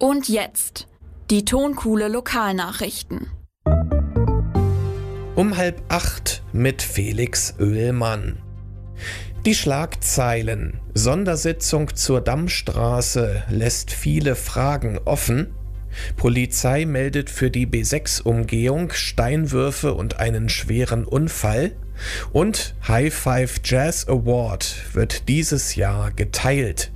Und jetzt die Tonkuhle Lokalnachrichten. Um 7:30 mit Felix Oehlmann. Die Schlagzeilen: Sondersitzung zur Dammstraße lässt viele Fragen offen. Polizei meldet für die B6-Umgehung Steinwürfe und einen schweren Unfall. Und High Five Jazz Award wird dieses Jahr geteilt.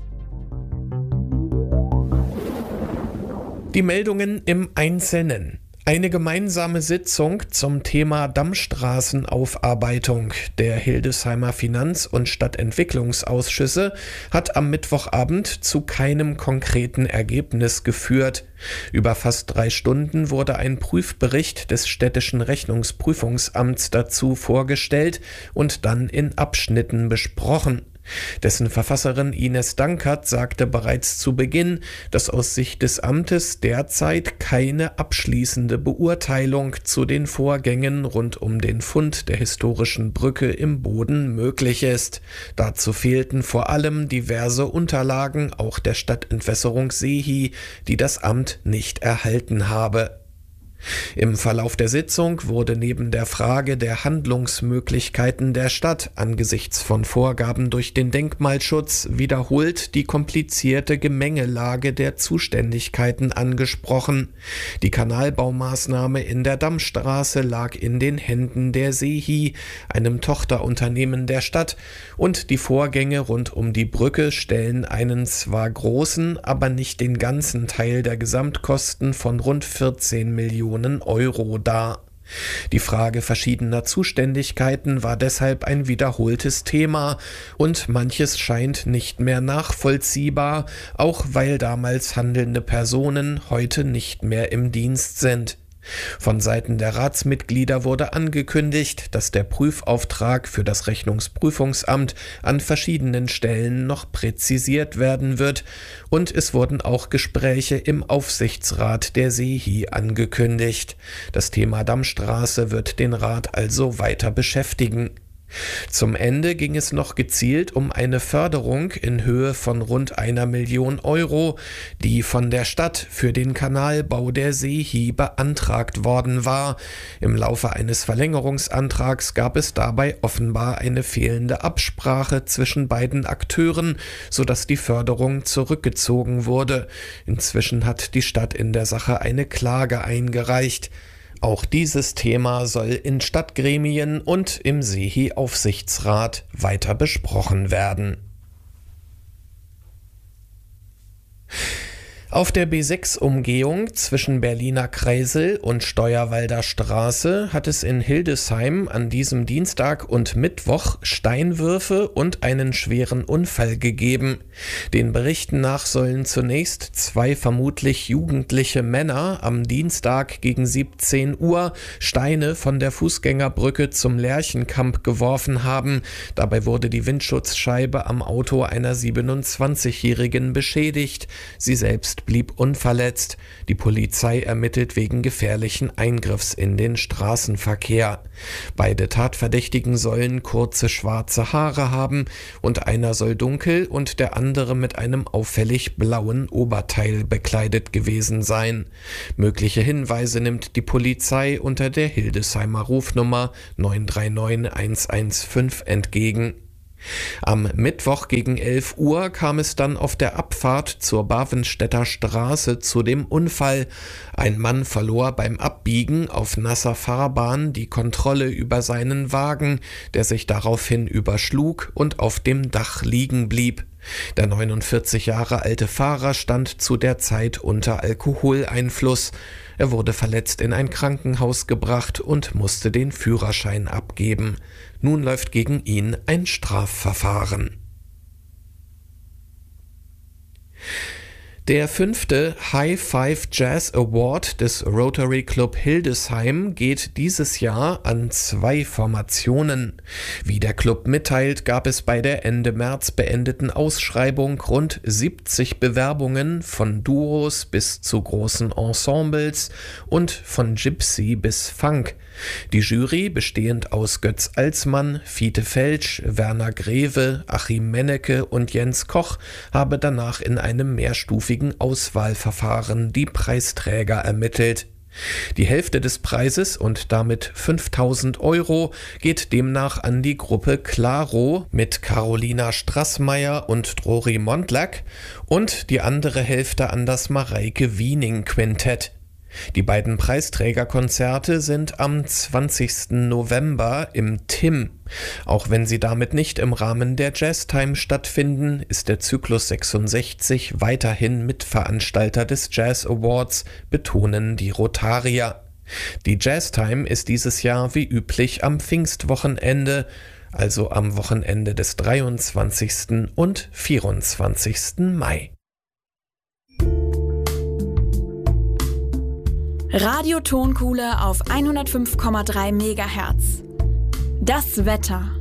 Die Meldungen im Einzelnen. Eine gemeinsame Sitzung zum Thema Dammstraßenaufarbeitung der Hildesheimer Finanz- und Stadtentwicklungsausschüsse hat am Mittwochabend zu keinem konkreten Ergebnis geführt. Über fast 3 Stunden wurde ein Prüfbericht des Städtischen Rechnungsprüfungsamts dazu vorgestellt und dann in Abschnitten besprochen. Dessen Verfasserin Ines Dankert sagte bereits zu Beginn, dass aus Sicht des Amtes derzeit keine abschließende Beurteilung zu den Vorgängen rund um den Fund der historischen Brücke im Boden möglich ist. Dazu fehlten vor allem diverse Unterlagen, auch der Stadtentwässerung Seehi, die das Amt nicht erhalten habe. Im Verlauf der Sitzung wurde neben der Frage der Handlungsmöglichkeiten der Stadt angesichts von Vorgaben durch den Denkmalschutz wiederholt die komplizierte Gemengelage der Zuständigkeiten angesprochen. Die Kanalbaumaßnahme in der Dammstraße lag in den Händen der Seehi, einem Tochterunternehmen der Stadt, und die Vorgänge rund um die Brücke stellen einen zwar großen, aber nicht den ganzen Teil der Gesamtkosten von rund 14 Millionen Euro dar. Die Frage verschiedener Zuständigkeiten war deshalb ein wiederholtes Thema und manches scheint nicht mehr nachvollziehbar, auch weil damals handelnde Personen heute nicht mehr im Dienst sind. Von Seiten der Ratsmitglieder wurde angekündigt, dass der Prüfauftrag für das Rechnungsprüfungsamt an verschiedenen Stellen noch präzisiert werden wird, und es wurden auch Gespräche im Aufsichtsrat der Seehi angekündigt. Das Thema Dammstraße wird den Rat also weiter beschäftigen. Zum Ende ging es noch gezielt um eine Förderung in Höhe von rund 1 Million Euro, die von der Stadt für den Kanalbau der Seehi beantragt worden war. Im Laufe eines Verlängerungsantrags gab es dabei offenbar eine fehlende Absprache zwischen beiden Akteuren, sodass die Förderung zurückgezogen wurde. Inzwischen hat die Stadt in der Sache eine Klage eingereicht. Auch dieses Thema soll in Stadtgremien und im Seehi-Aufsichtsrat weiter besprochen werden. Auf der B6-Umgehung zwischen Berliner Kreisel und Steuerwalder Straße hat es in Hildesheim an diesem Dienstag und Mittwoch Steinwürfe und einen schweren Unfall gegeben. Den Berichten nach sollen zunächst 2 vermutlich jugendliche Männer am Dienstag gegen 17 Uhr Steine von der Fußgängerbrücke zum Lerchenkamp geworfen haben. Dabei wurde die Windschutzscheibe am Auto einer 27-Jährigen beschädigt. Sie selbst blieb unverletzt. Die Polizei ermittelt wegen gefährlichen Eingriffs in den Straßenverkehr. Beide Tatverdächtigen sollen kurze schwarze Haare haben und einer soll dunkel und der andere mit einem auffällig blauen Oberteil bekleidet gewesen sein. Mögliche Hinweise nimmt die Polizei unter der Hildesheimer Rufnummer 939 115 entgegen. Am Mittwoch gegen 11 Uhr kam es dann auf der Abfahrt zur Bavenstädter Straße zu dem Unfall. Ein Mann verlor beim Abbiegen auf nasser Fahrbahn die Kontrolle über seinen Wagen, der sich daraufhin überschlug und auf dem Dach liegen blieb. Der 49 Jahre alte Fahrer stand zu der Zeit unter Alkoholeinfluss. Er wurde verletzt in ein Krankenhaus gebracht und musste den Führerschein abgeben. Nun läuft gegen ihn ein Strafverfahren. Der 5. High Five Jazz Award des Rotary Club Hildesheim geht dieses Jahr an 2 Formationen. Wie der Club mitteilt, gab es bei der Ende März beendeten Ausschreibung rund 70 Bewerbungen von Duos bis zu großen Ensembles und von Gypsy bis Funk. Die Jury, bestehend aus Götz Alsmann, Fiete Felsch, Werner Greve, Achim Mennecke und Jens Koch, habe danach in einem mehrstufigen mehrstufigen Auswahlverfahren die Preisträger ermittelt. Die Hälfte des Preises und damit 5.000 € geht demnach an die Gruppe Claro mit Carolina Strassmayer und Drori Mondlak und die andere Hälfte an das Mareike Wiening Quintett. Die beiden Preisträgerkonzerte sind am 20. November im TIM. Auch wenn sie damit nicht im Rahmen der Jazztime stattfinden, ist der Zyklus 66 weiterhin Mitveranstalter des Jazz Awards, betonen die Rotarier. Die Jazztime ist dieses Jahr wie üblich am Pfingstwochenende, also am Wochenende des 23. und 24. Mai. Radio Tonkuhle auf 105,3 MHz. Das Wetter.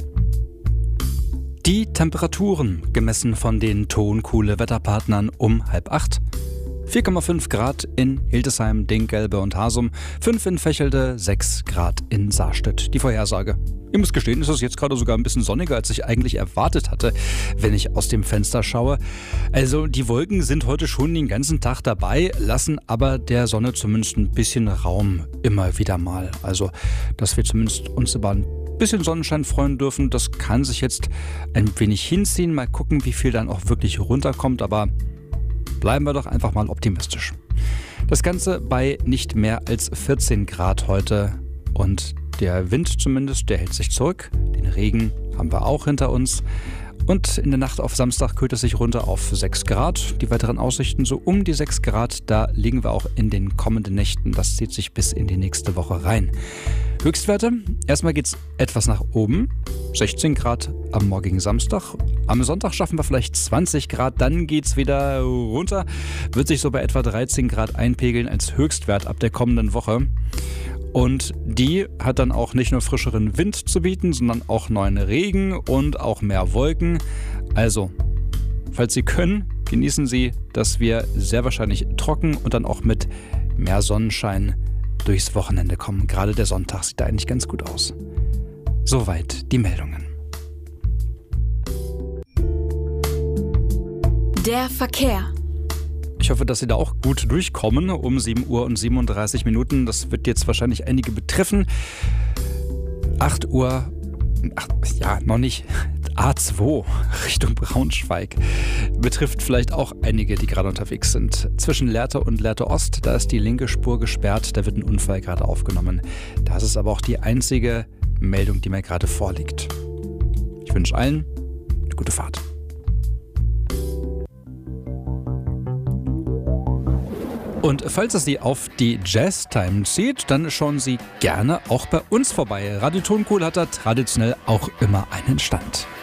Die Temperaturen, gemessen von den Tonkuhle-Wetterpartnern um 7:30. 4,5 Grad in Hildesheim, Dinkgelbe und Hasum, 5 in Vechelde, 6 Grad in Saarstedt. Die Vorhersage. Ich muss gestehen, ist es jetzt gerade sogar ein bisschen sonniger, als ich eigentlich erwartet hatte, wenn ich aus dem Fenster schaue. Also die Wolken sind heute schon den ganzen Tag dabei, lassen aber der Sonne zumindest ein bisschen Raum immer wieder mal. Also, dass wir zumindest uns über ein bisschen Sonnenschein freuen dürfen, das kann sich jetzt ein wenig hinziehen. Mal gucken, wie viel dann auch wirklich runterkommt, aber bleiben wir doch einfach mal optimistisch. Das Ganze bei nicht mehr als 14 Grad heute und der Wind zumindest, der hält sich zurück. Den Regen haben wir auch hinter uns. Und in der Nacht auf Samstag kühlt es sich runter auf 6 Grad. Die weiteren Aussichten so um die 6 Grad, da liegen wir auch in den kommenden Nächten. Das zieht sich bis in die nächste Woche rein. Höchstwerte, erstmal geht es etwas nach oben. 16 Grad am morgigen Samstag. Am Sonntag schaffen wir vielleicht 20 Grad, dann geht es wieder runter. Wird sich so bei etwa 13 Grad einpegeln als Höchstwert ab der kommenden Woche. Und die hat dann auch nicht nur frischeren Wind zu bieten, sondern auch neuen Regen und auch mehr Wolken. Also, falls Sie können, genießen Sie, dass wir sehr wahrscheinlich trocken und dann auch mit mehr Sonnenschein durchs Wochenende kommen. Gerade der Sonntag sieht da eigentlich ganz gut aus. Soweit die Meldungen. Der Verkehr. Ich hoffe, dass Sie da auch gut durchkommen um 7 Uhr und 37 Minuten. Das wird jetzt wahrscheinlich einige betreffen. 8 Uhr, noch nicht, A2 Richtung Braunschweig betrifft vielleicht auch einige, die gerade unterwegs sind. Zwischen Lehrte und Lehrte Ost, da ist die linke Spur gesperrt, da wird ein Unfall gerade aufgenommen. Das ist aber auch die einzige Meldung, die mir gerade vorliegt. Ich wünsche allen eine gute Fahrt. Und falls es Sie auf die Jazztime zieht, dann schauen Sie gerne auch bei uns vorbei. Radio Tonkuhle hat da traditionell auch immer einen Stand.